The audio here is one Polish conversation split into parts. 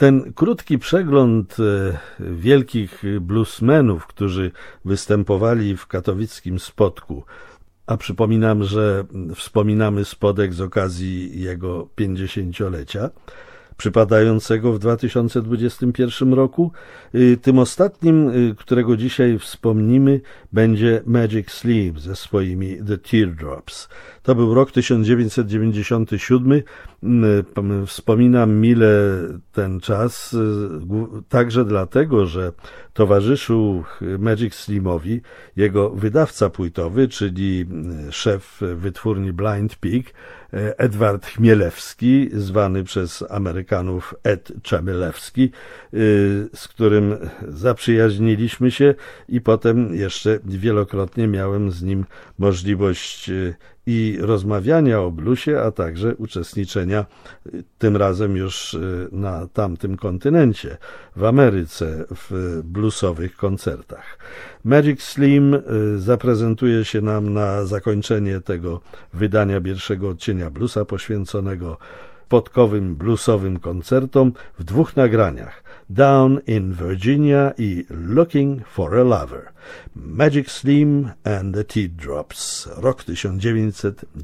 Ten krótki przegląd wielkich bluesmenów, którzy występowali w katowickim Spodku, a przypominam, że wspominamy Spodek z okazji jego 50-lecia, przypadającego w 2021 roku. Tym ostatnim, którego dzisiaj wspomnimy, będzie Magic Slim ze swoimi The Teardrops. To był rok 1997. Wspominam mile ten czas, także dlatego, że towarzyszył Magic Slimowi jego wydawca płytowy, czyli szef wytwórni Blind Pig, Edward Chmielewski, zwany przez Amerykanów Ed Chmielewski, z którym zaprzyjaźniliśmy się i potem jeszcze wielokrotnie miałem z nim możliwość i rozmawiania o bluesie, a także uczestniczenia tym razem już na tamtym kontynencie, w Ameryce, w bluesowych koncertach. Magic Slim zaprezentuje się nam na zakończenie tego wydania pierwszego odcienia bluesa poświęconego podkowym bluesowym koncertom w dwóch nagraniach: Down in Virginia i Looking for a Lover. Magic Slim and the Teardrops, rok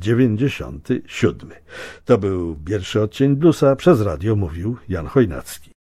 1997. To był pierwszy odcień bluesa, przez radio mówił Jan Chojnacki.